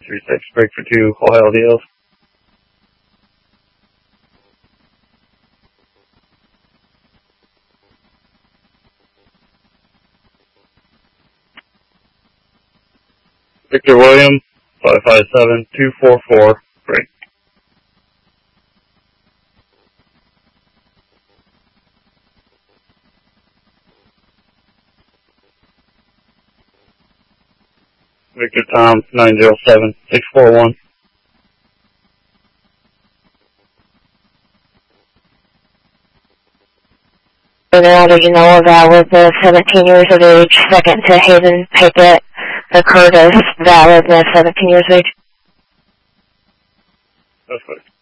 36, break for 2, call LDLs. Victor William, 557-244, break. Victor Tom, 907-641. Now that you know that was 17 years of age, second to Hayden Pickett, the Curtis, that was 17 years of age. That's good.